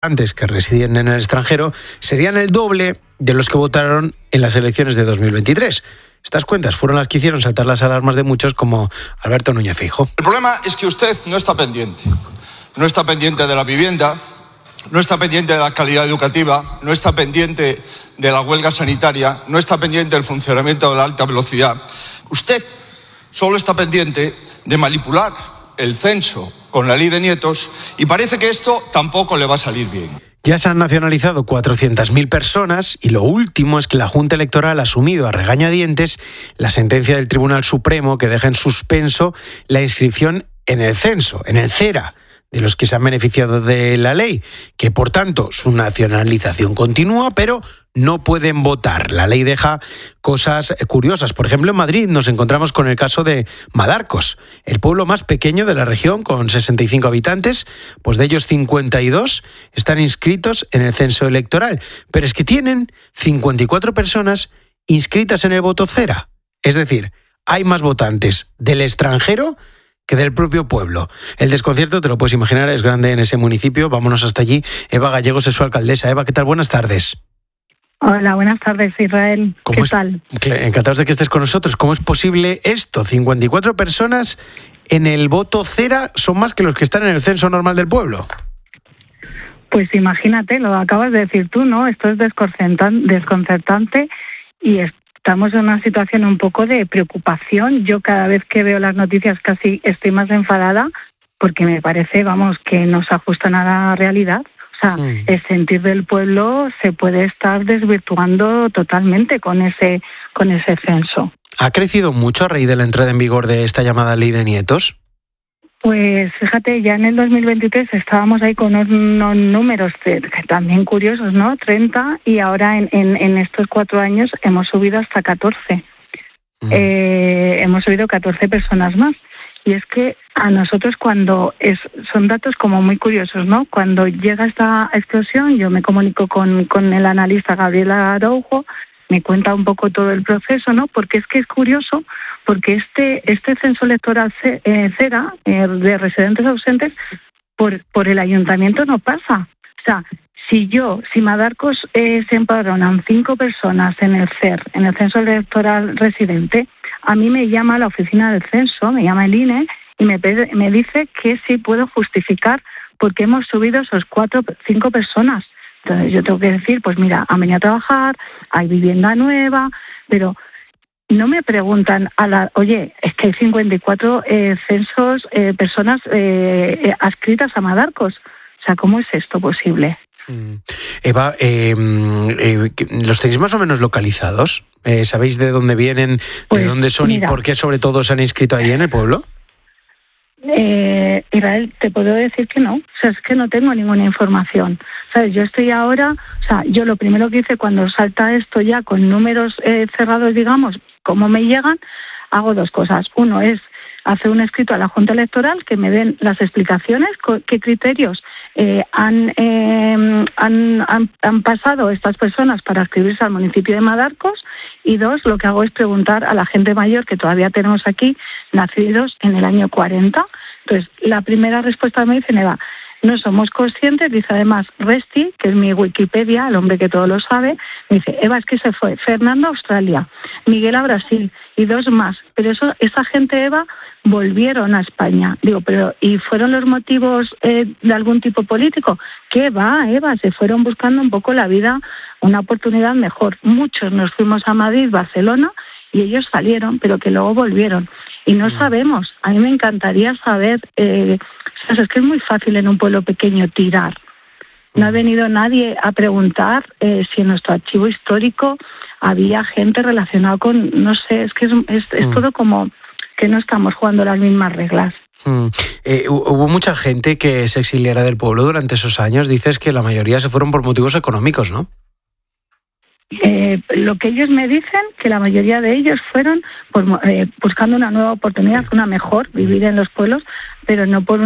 antes que residen en el extranjero serían el doble de los que votaron en las elecciones de 2023. Estas cuentas fueron las que hicieron saltar las alarmas de muchos como Alberto Núñez Feijóo. El problema es que usted no está pendiente. No está pendiente de la vivienda, no está pendiente de la calidad educativa, no está pendiente de la huelga sanitaria, no está pendiente del funcionamiento de la alta velocidad. Usted solo está pendiente de manipular el censo con la ley de nietos y parece que esto tampoco le va a salir bien. Ya se han nacionalizado 400.000 personas y lo último es que la Junta Electoral ha asumido a regañadientes la sentencia del Tribunal Supremo que deja en suspenso la inscripción en el censo, en el CERA, de los que se han beneficiado de la ley, que por tanto su nacionalización continúa, pero no pueden votar. La ley deja cosas curiosas. Por ejemplo, en Madrid nos encontramos con el caso de Madarcos, el pueblo más pequeño de la región, con 65 habitantes, pues de ellos 52 están inscritos en el censo electoral, pero es que tienen 54 personas inscritas en el voto CERA. Es decir, hay más votantes del extranjero que del propio pueblo. El desconcierto, te lo puedes imaginar, es grande en ese municipio. Vámonos hasta allí. Eva Gallegos es su alcaldesa. Eva, ¿qué tal? Buenas tardes. Hola, buenas tardes, Israel. ¿Qué tal? Encantados de que estés con nosotros. ¿Cómo es posible esto? 54 personas en el voto CERA son más que los que están en el censo normal del pueblo. Pues imagínate, lo acabas de decir tú, ¿no? Esto es desconcertante y estamos en una situación un poco de preocupación. Yo cada vez que veo las noticias casi estoy más enfadada porque me parece, que no se ajustan a la realidad. O sea, el sentir del pueblo se puede estar desvirtuando totalmente con ese censo. ¿Ha crecido mucho a raíz de la entrada en vigor de esta llamada ley de nietos? Pues fíjate, ya en el 2023 estábamos ahí con unos números también curiosos, ¿no? 30, y ahora en estos 4 años hemos subido hasta 14. Hemos subido 14 personas más. Y es que a nosotros son datos como muy curiosos, ¿no? Cuando llega esta explosión, yo me comunico con el analista Gabriel Araujo, me cuenta un poco todo el proceso, ¿no? Porque es que es curioso, porque este censo electoral CERA, de residentes ausentes, por el ayuntamiento no pasa. O sea, si Madarcos se empadronan 5 personas en el CER, en el censo electoral residente, a mí me llama la oficina del censo, me llama el INE y me dice que sí puedo justificar porque hemos subido esos 5 personas. Entonces yo tengo que decir, pues mira, han venido a trabajar, hay vivienda nueva, pero no me preguntan oye, es que hay 54 personas adscritas a Madarcos. O sea, ¿cómo es esto posible? Eva, ¿los tenéis más o menos localizados? ¿Sabéis de dónde vienen, de dónde son, mira, y por qué sobre todo se han inscrito ahí en el pueblo? Israel, te puedo decir que no. O sea, es que no tengo ninguna información. ¿Sabes? Yo estoy ahora, yo lo primero que hice cuando salta esto ya con números cerrados, digamos, cómo me llegan, hago 2 cosas. Uno es hacer un escrito a la Junta Electoral que me den las explicaciones, qué criterios han pasado estas personas para adscribirse al municipio de Madarcos, y 2, lo que hago es preguntar a la gente mayor que todavía tenemos aquí, nacidos en el año 40. Entonces, la primera respuesta me dicen, Eva, no somos conscientes, dice además Resti, que es mi Wikipedia, el hombre que todo lo sabe, me dice, Eva, es que se fue Fernando a Australia, Miguel a Brasil y 2 más, pero esa gente, Eva, volvieron a España. Digo, pero ¿y fueron los motivos de algún tipo político? ¿Qué va, Eva? Se fueron buscando un poco la vida, una oportunidad mejor. Muchos nos fuimos a Madrid, Barcelona, y ellos salieron, pero que luego volvieron. Y no sabemos. A mí me encantaría saber. Es que es muy fácil en un pueblo pequeño tirar. No ha venido nadie a preguntar si en nuestro archivo histórico había gente relacionada con, no sé, es que es todo como que no estamos jugando las mismas reglas. Hubo mucha gente que se exiliara del pueblo durante esos años. Dices que la mayoría se fueron por motivos económicos, ¿no? Lo que ellos me dicen, que la mayoría de ellos fueron buscando una nueva oportunidad, una mejor, vivir en los pueblos, pero no por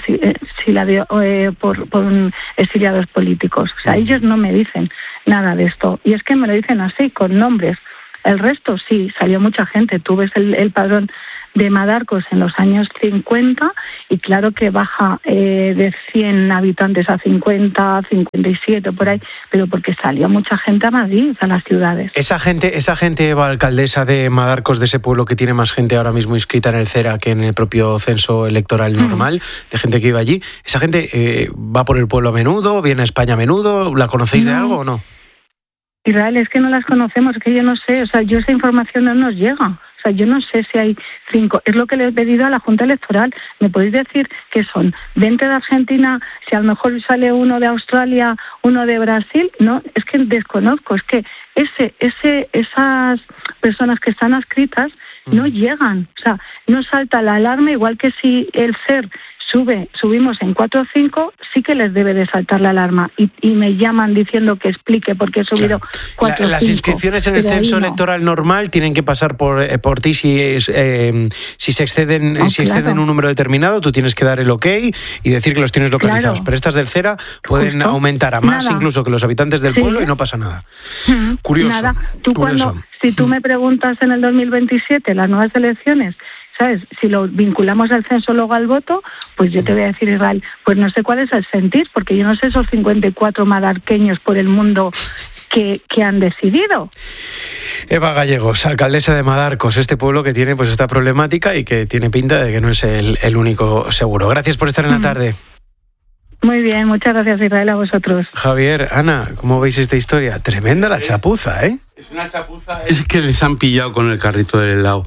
exiliados políticos. O sea, ellos no me dicen nada de esto. Y es que me lo dicen así, con nombres. El resto sí, salió mucha gente. Tú ves el padrón de Madarcos en los años 50 y claro que baja de 100 habitantes a 50, 57 por ahí, pero porque salió mucha gente a Madrid, a las ciudades. Esa gente, Eva, alcaldesa de Madarcos, de ese pueblo que tiene más gente ahora mismo inscrita en el CERA que en el propio censo electoral normal, de gente que vive allí, ¿esa gente va por el pueblo a menudo, viene a España a menudo? ¿La conocéis de algo o no? Israel, es que no las conocemos, es que yo no sé, o sea, yo esa información no nos llega. O sea, yo no sé si hay 5. Es lo que le he pedido a la Junta Electoral. ¿Me podéis decir qué son? 20 de Argentina, si a lo mejor sale uno de Australia, uno de Brasil. No, es que desconozco. Es que esas personas que están adscritas no llegan. O sea, no salta la alarma, igual que si el CER subimos en 4 o 5, sí que les debe de saltar la alarma. Y me llaman diciendo que explique por qué he subido 4 o 5. Las inscripciones en el censo electoral normal tienen que pasar por ti si se exceden un número determinado, tú tienes que dar el ok y decir que los tienes localizados. Pero estas del CERA pueden aumentar a más incluso que los habitantes del pueblo y no pasa nada. Curioso. Nada. Si tú me preguntas en el 2027, las nuevas elecciones, ¿sabes? Si lo vinculamos al censo luego al voto, pues yo te voy a decir, Israel, pues no sé cuál es el sentir, porque yo no sé esos 54 madarqueños por el mundo que han decidido. Eva Gallegos, alcaldesa de Madarcos, este pueblo que tiene pues esta problemática y que tiene pinta de que no es el único seguro. Gracias por estar en la tarde. Muy bien, muchas gracias, Israel, a vosotros. Javier, Ana, ¿cómo veis esta historia? Tremenda la chapuza, ¿eh? Es una chapuza, es que les han pillado con el carrito del helado.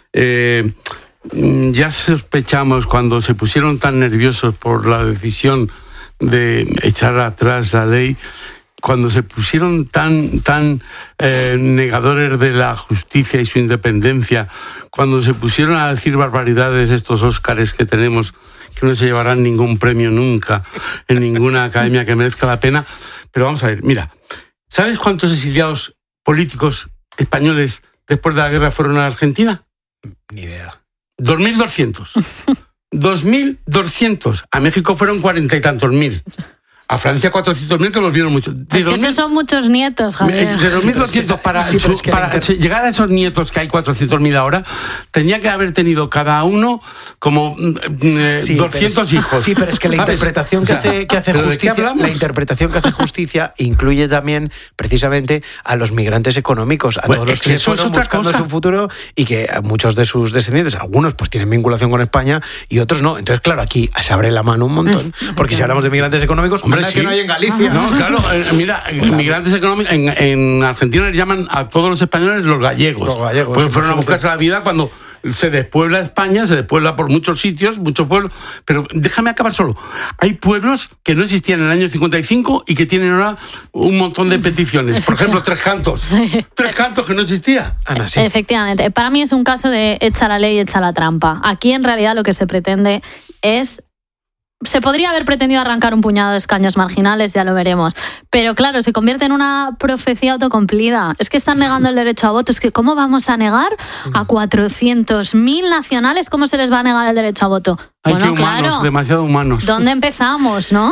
Ya sospechamos cuando se pusieron tan nerviosos por la decisión de echar atrás la ley, cuando se pusieron tan negadores de la justicia y su independencia, cuando se pusieron a decir barbaridades estos Óscares que tenemos, que no se llevarán ningún premio nunca en ninguna academia que merezca la pena. Pero vamos a ver, mira, ¿sabes cuántos exiliados políticos españoles después de la guerra fueron a Argentina? Ni idea. 2.200. 2.200. A México fueron 40 y tantos mil. A Francia 400.000, que los vieron mucho. Es que esos son muchos nietos, Javier. De 2.200 para llegar a esos nietos que hay 400.000 ahora, tenía que haber tenido cada uno como 200 hijos. Sí, pero es que la interpretación que hace justicia, la interpretación que hace justicia incluye también precisamente a los migrantes económicos, a todos los que se fueron buscando su futuro y que muchos de sus descendientes, algunos pues tienen vinculación con España y otros no. Entonces, claro, aquí se abre la mano un montón, porque si hablamos de migrantes económicos, que no hay en Galicia. No, claro, mira, migrantes económicos en Argentina les llaman a todos los españoles los gallegos. Los gallegos. Pues fueron a buscarse la vida cuando se despuebla España, se despuebla por muchos sitios, muchos pueblos. Pero déjame acabar solo. Hay pueblos que no existían en el año 55 y que tienen ahora un montón de peticiones. Por ejemplo, Tres Cantos. Sí. Tres Cantos que no existía. Ana, sí. Efectivamente. Para mí es un caso de echa la ley, echa la trampa. Aquí en realidad lo que se pretende es... Se podría haber pretendido arrancar un puñado de escaños marginales, ya lo veremos. Pero claro, se convierte en una profecía autocumplida. Es que están negando el derecho a voto. Es que ¿cómo vamos a negar a 400.000 nacionales? ¿Cómo se les va a negar el derecho a voto? Hay que humanos, claro, demasiado humanos. ¿Dónde empezamos, no?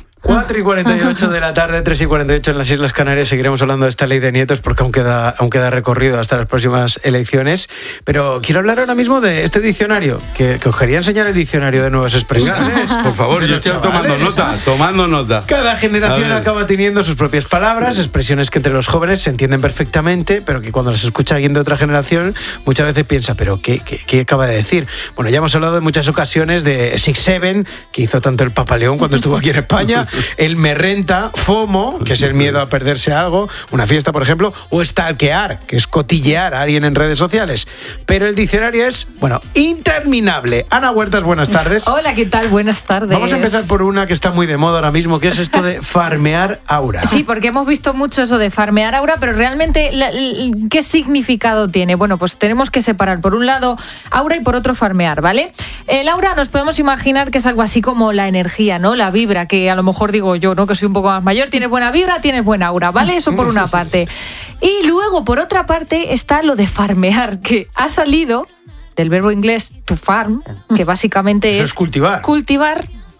4:48 de la tarde, 3:48 en las Islas Canarias. Seguiremos hablando de esta ley de nietos porque aún queda recorrido hasta las próximas elecciones. Pero quiero hablar ahora mismo de este diccionario, que os quería enseñar el diccionario de nuevas expresiones. Por favor, yo estoy tomando nota. Cada generación acaba teniendo sus propias palabras, expresiones que entre los jóvenes se entienden perfectamente, pero que cuando las escucha alguien de otra generación muchas veces piensa, ¿pero qué acaba de decir? Bueno, ya hemos hablado en muchas ocasiones de 6-7, que hizo tanto el Papa León cuando estuvo aquí en España, el me renta, FOMO, que es el miedo a perderse algo, una fiesta, por ejemplo, o stalkear, que es cotillear a alguien en redes sociales. Pero el diccionario es, interminable. Ana Huertas, buenas tardes. Hola, ¿qué tal? Buenas tardes. Vamos a empezar por una que está muy de moda ahora mismo, que es esto de farmear aura. Sí, porque hemos visto mucho eso de farmear aura, pero realmente, ¿qué significado tiene? Bueno, pues tenemos que separar, por un lado, aura y por otro farmear, ¿vale? El aura nos podemos imaginar que es algo así como la energía, ¿no? La vibra, que a lo mejor digo yo, ¿no? Que soy un poco más mayor, tienes buena vibra, tienes buena aura, ¿vale? Eso por una parte. Y luego, por otra parte, está lo de farmear, que ha salido del verbo inglés to farm, que básicamente es cultivar. Cultivar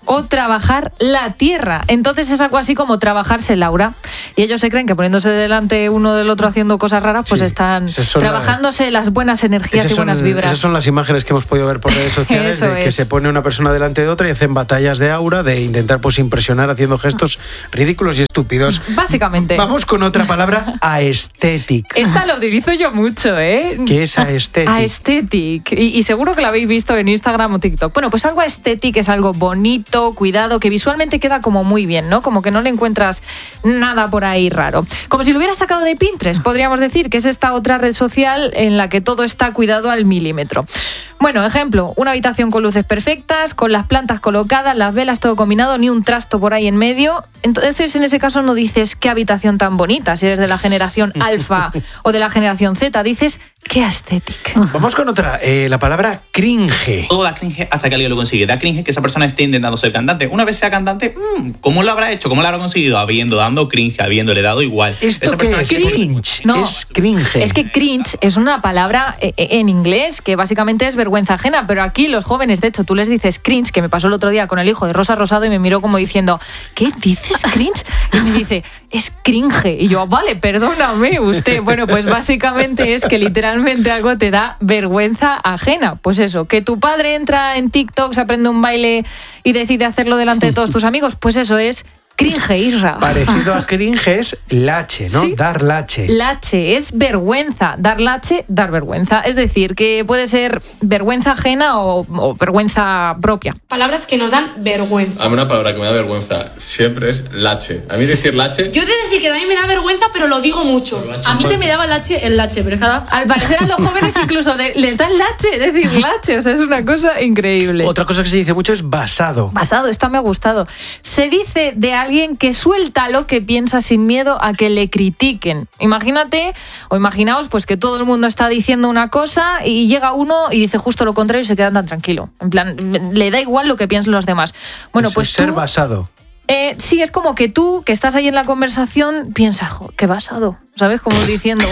o trabajar la tierra. Entonces es algo así como trabajarse Laura. Y ellos se creen que poniéndose delante uno del otro haciendo cosas raras, pues están trabajándose las buenas energías y buenas vibras. Esas son las imágenes que hemos podido ver por redes sociales, de que se pone una persona delante de otra y hacen batallas de aura, de intentar pues impresionar haciendo gestos ridículos y estúpidos. Básicamente. Vamos con otra palabra, aesthetic. Esta lo utilizo yo mucho, ¿eh? ¿Qué es aesthetic? Aesthetic. Y seguro que la habéis visto en Instagram o TikTok. Bueno, pues algo aesthetic es algo bonito, cuidado, que visualmente queda como muy bien, ¿no? Como que no le encuentras nada por ahí raro. Como si lo hubiera sacado de Pinterest, podríamos decir, que es esta otra red social en la que todo está cuidado al milímetro. Bueno, ejemplo, una habitación con luces perfectas, con las plantas colocadas, las velas todo combinado, ni un trasto por ahí en medio. Entonces, en ese caso no dices qué habitación tan bonita, si eres de la generación alfa o de la generación Z, dices qué aesthetic. Vamos con otra, la palabra cringe. Todo da cringe hasta que alguien lo consigue. Da cringe que esa persona esté intentando ser cantante. Una vez sea cantante, ¿cómo lo habrá hecho? ¿Cómo lo habrá conseguido? Dando cringe, habiéndole dado igual. ¿Esto esa persona qué es? Cringe. No, es cringe. Es que cringe es una palabra en inglés que básicamente es vergüenza ajena, pero aquí los jóvenes, de hecho, tú les dices cringe, que me pasó el otro día con el hijo de Rosa Rosado y me miró como diciendo, ¿qué dices cringe? Y me dice, es cringe. Y yo, vale, perdóname usted. Bueno, pues básicamente es que literalmente algo te da vergüenza ajena. Pues eso, que tu padre entra en TikTok, se aprende un baile y decide hacerlo delante de todos tus amigos, pues eso es cringe, Isra. Parecido a cringe es lache, ¿no? ¿Sí? Dar lache. Lache es vergüenza. Dar lache, dar vergüenza. Es decir, que puede ser vergüenza ajena o vergüenza propia. Palabras que nos dan vergüenza. A mí una palabra que me da vergüenza siempre es lache. A mí decir lache... Yo he de decir que también me da vergüenza, pero lo digo mucho. A mí te me daba el lache, pero claro... Al parecer a los jóvenes incluso les dan lache, decir lache. O sea, es una cosa increíble. Otra cosa que se dice mucho es basado. Basado, esta me ha gustado. Se dice de alguien que suelta lo que piensa sin miedo a que le critiquen. Imagínate, o imaginaos, pues que todo el mundo está diciendo una cosa y llega uno y dice justo lo contrario y se queda tan tranquilo. En plan, le da igual lo que piensen los demás. Bueno, eso pues es ser basado. Sí, es como que tú, que estás ahí en la conversación, piensas, qué basado, ¿sabes? Como diciendo...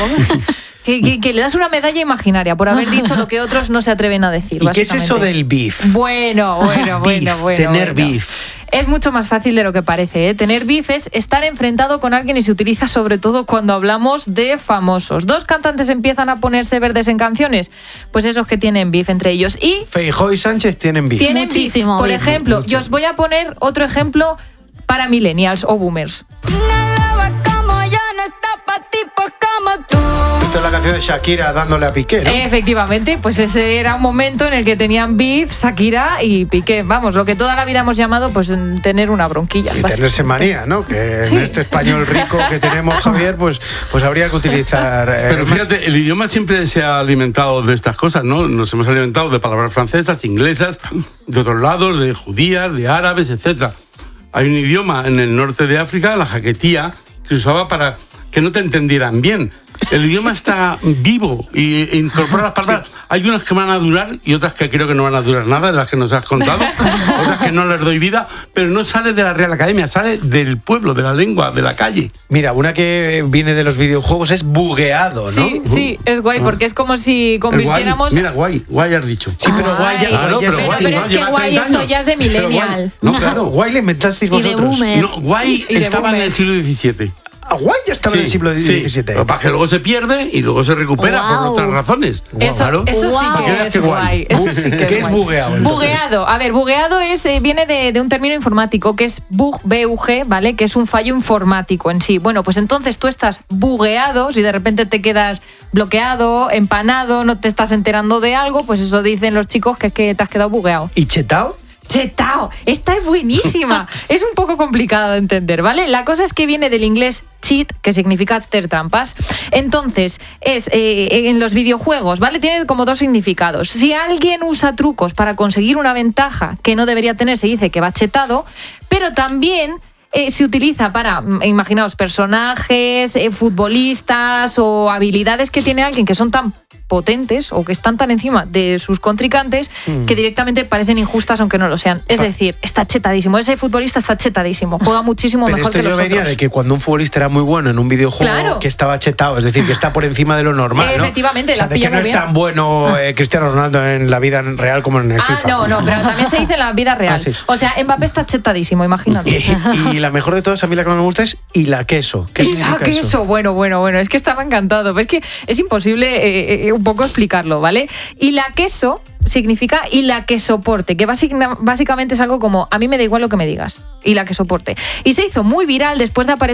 Que le das una medalla imaginaria por haber dicho lo que otros no se atreven a decir. ¿Y qué es eso del beef? Bueno. Tener beef. Es mucho más fácil de lo que parece, ¿eh? Tener beef es estar enfrentado con alguien y se utiliza sobre todo cuando hablamos de famosos. Dos cantantes empiezan a ponerse verdes en canciones, pues esos que tienen beef entre ellos. Y Feijóo y Sánchez tienen beef. Tienen muchísimo beef. Por ejemplo, yo os voy a poner otro ejemplo para millennials o boomers. Esto es la canción de Shakira dándole a Piqué, ¿no? Efectivamente, pues ese era un momento en el que tenían beef Shakira y Piqué. Vamos, lo que toda la vida hemos llamado pues tener una bronquilla. Y tenerse manía, ¿no? Que en este español rico que tenemos, Javier, pues habría que utilizar... Pero fíjate, el idioma siempre se ha alimentado de estas cosas, ¿no? Nos hemos alimentado de palabras francesas, inglesas, de otros lados, de judías, de árabes, etc. Hay un idioma en el norte de África, la jaquetía, que se usaba para que no te entendieran bien. El idioma está vivo e incorpora las palabras. Sí. Hay unas que van a durar y otras que creo que no van a durar nada, de las que nos has contado. Otras que no les doy vida, pero no sale de la Real Academia, sale del pueblo, de la lengua, de la calle. Mira, una que viene de los videojuegos es bugueado, ¿no? Sí, es guay, porque es como si convirtiéramos... Mira, guay has dicho. Sí, pero guay ya... Claro, pero es que guay eso ya es de millennial. No, claro, guay le inventasteis vosotros. No, guay estaba en el siglo XVII. Guay ya estaba en el siglo XVII. Sí. Para que luego se pierde y luego se recupera por otras razones. Eso sí que es guay. Eso sí que ¿Qué es bugueado? Bugueado. A ver, bugueado viene de un término informático que es bug, B-U-G, ¿vale? Que es un fallo informático en sí. Bueno, pues entonces tú estás bugueado, si de repente te quedas bloqueado, empanado, no te estás enterando de algo, pues eso dicen los chicos que es que te has quedado bugueado. ¿Y chetao? Chetao, esta es buenísima. Es un poco complicada de entender, ¿vale? La cosa es que viene del inglés cheat, que significa hacer trampas. Entonces, es en los videojuegos, ¿vale? Tiene como dos significados. Si alguien usa trucos para conseguir una ventaja que no debería tener, se dice que va chetado, pero también... se utiliza para, imaginaos, personajes, futbolistas o habilidades que tiene alguien que son tan potentes o que están tan encima de sus contrincantes que directamente parecen injustas aunque no lo sean. Es decir, está chetadísimo. Ese futbolista está chetadísimo. Juega muchísimo pero mejor que los otros. Venía de que cuando un futbolista era muy bueno en un videojuego, que estaba chetado, es decir, que está por encima de lo normal, ¿no? Efectivamente, o sea, de que no es tan bueno Cristiano Ronaldo en la vida real como en el FIFA. No, pero también se dice en la vida real. Sí. O sea, Mbappé está chetadísimo, imagínate. Y la mejor de todas, a mí la que más me gusta es y la queso. ¿Qué significa eso? Queso, bueno, es que estaba encantado. Pero es que es imposible un poco explicarlo, ¿vale? Y la queso significa y la que soporte, que básicamente es algo como a mí me da igual lo que me digas, y la que soporte. Y se hizo muy viral después de aparecer